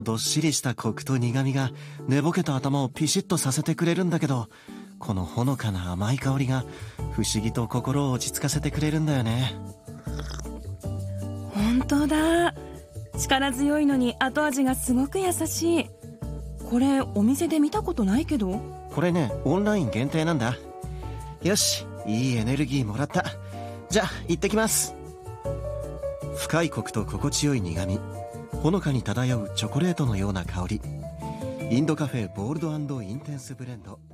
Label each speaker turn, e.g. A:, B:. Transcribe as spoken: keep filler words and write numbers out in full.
A: どっしりしたコクと苦味が寝ぼけた頭をピシッとさせてくれるんだけど、このほのかな甘い香りが不思議と心を落ち着かせてくれるんだよね。
B: 本当だ。力強いのに後味がすごく優しい。これお店で見たことないけど。
A: これね、オンライン限定なんだ。よし、いいエネルギーもらった。じゃあ行ってきます。深いコクと心地よい苦味、ほのかに漂うチョコレートのような香り。インドカフェボールド&インテンスブレンド。